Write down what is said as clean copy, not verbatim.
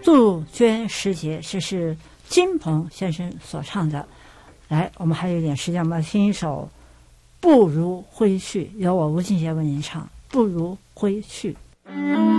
杜鹃时节，这是金鹏先生所唱的。来，我们还有一点时间，我们听一首《不如归去》，由我吴俊杰为您唱《不如归去》。